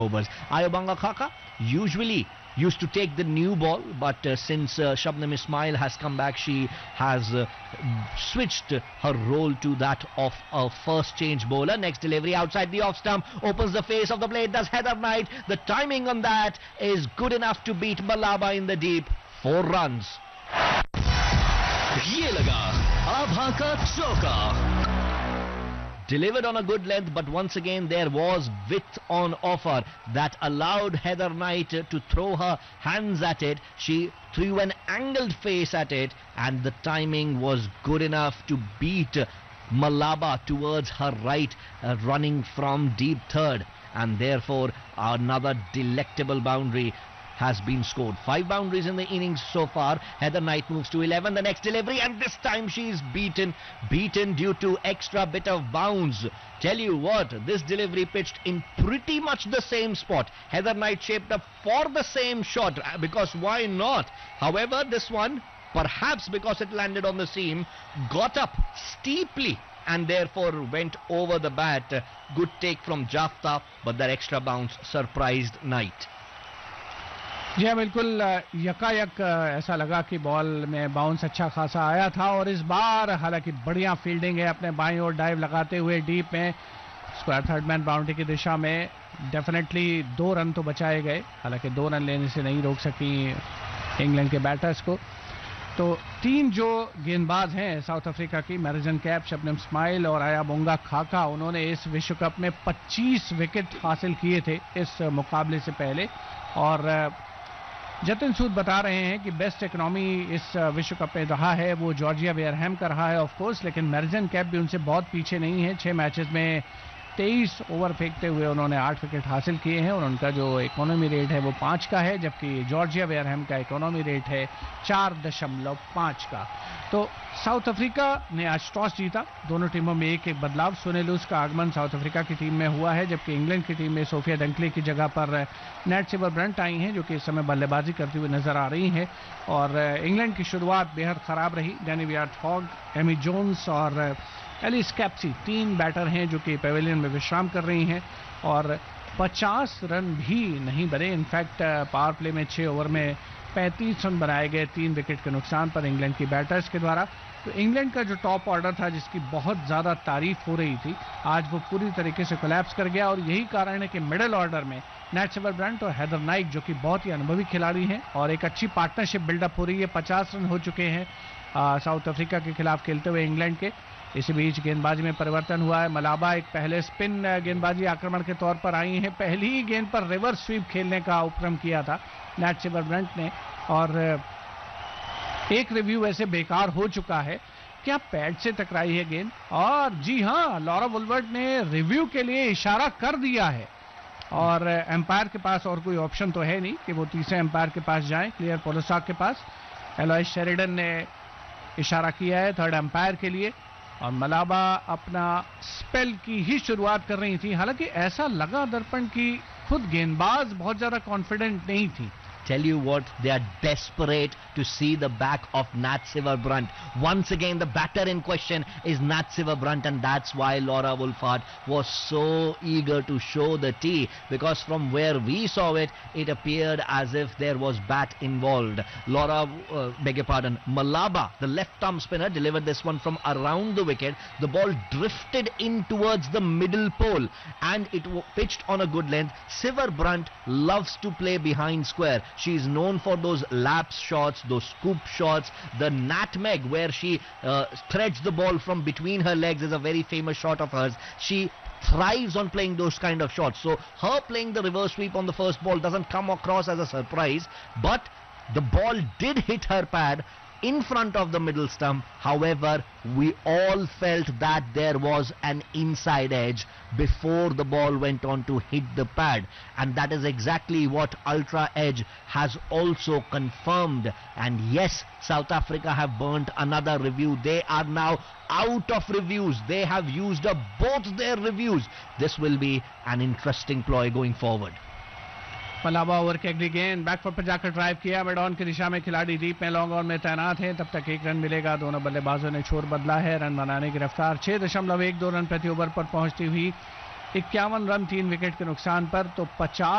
overs. Ayobanga Khaka usually used to take the new ball, but since Shabnam Ismail has come back, she has switched her role to that of a first change bowler. Next delivery outside the off stump, opens the face of the plate, does Heather Knight. The timing on that is good enough to beat Malaba in the deep. 4 runs. ये लगा आभा का चौका. Delivered on a good length, but once again there was width on offer that allowed Heather Knight to throw her hands at it. She threw an angled face at it, and the timing was good enough to beat Malaba towards her right, running from deep third, and therefore another delectable boundary has been scored. 5 boundaries in the innings so far. Heather Knight moves to 11. The next delivery, and this time she is beaten due to extra bit of bounce. Tell you what, this delivery pitched in pretty much the same spot. Heather Knight shaped up for the same shot, because why not? However, this one, perhaps because it landed on the seam, got up steeply and therefore went over the bat. Good take from Jafta, but that extra bounce surprised Knight. जी हाँ, बिल्कुल यकायक ऐसा लगा कि ball में bounce अच्छा खासा आया था, और इस बार हालांकि बढ़िया फील्डिंग है, अपने बाईं ओर डाइव लगाते हुए डीप में स्क्वायर थर्ड मैन बाउंड्री की दिशा में. डेफिनेटली 2 रन तो बचाए गए, हालांकि 2 रन लेने से नहीं रोक सकी इंग्लैंड के बैटर्स को. तो 3 जो गेंदबाज हैं साउथ अफ्रीका की, मैरिजन कैप, शबनम इस्माइल और आयाबोंगा खाका, उन्होंने इस विश्व कप में 25 विकेट हासिल किए थे इस मुकाबले से पहले. और जतिन सूद बता रहे हैं कि बेस्ट इकोनॉमी इस विश्व कप में रहा है वो जॉर्जिया वेयरहैम का रहा है ऑफ कोर्स, लेकिन मैरिजन कैप भी उनसे बहुत पीछे नहीं है. 6 मैचेस में 23 ओवर फेंकते हुए उन्होंने 8 विकेट हासिल किए हैं, और उनका जो इकोनॉमी रेट है वो 5 का है, जबकि जॉर्जिया वेयरहैम का इकोनॉमी रेट है 4.5 का. तो साउथ अफ्रीका ने आज टॉस जीता. दोनों टीमों में एक बदलाव. सोने लूस का आगमन साउथ अफ्रीका की टीम में हुआ है, जबकि इंग्लैंड की टीम में सोफिया डंकले की जगह पर नेट सिवर ब्रंट आई हैं, जो कि इस समय बल्लेबाजी करती हुई नजर आ रही हैं. और इंग्लैंड की शुरुआत बेहद खराब रही. डैनी वियार्ड-हॉग, एमी जोन्स और एलिस कैप्सी 3 बैटर हैं जो कि पेविलियन में विश्राम कर रही हैं, और 50 रन भी नहीं बने. इनफैक्ट पावर प्ले में 6 ओवर में 35 रन बनाए गए 3 विकेट के नुकसान पर इंग्लैंड की बैटर्स के द्वारा. तो इंग्लैंड का जो टॉप ऑर्डर था, जिसकी बहुत ज़्यादा तारीफ हो रही थी, आज वो पूरी तरीके से कोलैप्स कर गया. और यही कारण है कि मिडिल ऑर्डर में नेट सिवर ब्रंट और हेदर नाइट, जो कि बहुत ही अनुभवी खिलाड़ी हैं, और एक अच्छी पार्टनरशिप बिल्डअप हो रही है. 50 रन हो चुके हैं साउथ अफ्रीका के खिलाफ खेलते हुए इंग्लैंड के. इसी बीच गेंदबाजी में परिवर्तन हुआ है. मलाबा एक पहले स्पिन गेंदबाजी आक्रमण के तौर पर आई हैं. पहली ही गेंद पर रिवर्स स्वीप खेलने का उपक्रम किया था नेट सिवर ब्रंट ने, और एक रिव्यू ऐसे बेकार हो चुका है. क्या पैड से टकराई है गेंद? और जी हां, लॉरा वुलवर्ट ने रिव्यू के लिए इशारा कर दिया है, और एम्पायर के पास और कोई ऑप्शन तो है नहीं कि वो तीसरे एम्पायर के पास जाएं, क्लियर पोलोसाक के पास. एलॉय शेरिडन ने इशारा किया है थर्ड एम्पायर के लिए, और मलाबा अपना स्पेल की ही शुरुआत कर रही थी. हालांकि ऐसा लगा दर्पण की खुद गेंदबाज बहुत ज्यादा कॉन्फिडेंट नहीं थी. Tell you what, they are desperate to see the back of Nat Siver Brunt. Once again, the batter in question is Nat Siver Brunt, and that's why Laura Wolfhard was so eager to show the tee, because from where we saw it, it appeared as if there was bat involved. Beg your pardon, Malaba, the left-arm spinner, delivered this one from around the wicket. The ball drifted in towards the middle pole, and it pitched on a good length. Siver Brunt loves to play behind square. She is known for those lapse shots, those scoop shots. The nutmeg, where she threads the ball from between her legs, is a very famous shot of hers. She thrives on playing those kind of shots. So her playing the reverse sweep on the first ball doesn't come across as a surprise, but the ball did hit her pad in front of the middle stump. However, we all felt that there was an inside edge before the ball went on to hit the pad, and that is exactly what Ultra Edge has also confirmed. And yes, South Africa have burnt another review. They are now out of reviews. They have used up both their reviews. This will be an interesting ploy going forward. मलाबा over के अगली गेंद back foot पर जाकर drive किया. Mid on की दिशा में खिलाड़ी deep में लॉन्ग ऑन में तैनात है. तब तक 1 रन मिलेगा. दोनों बल्लेबाजों ने छोर बदला है. रन बनाने की रफ्तार 6.12 रन प्रति ओवर पर पहुंचती हुई 51 रन 3 विकेट के नुकसान पर। तो 50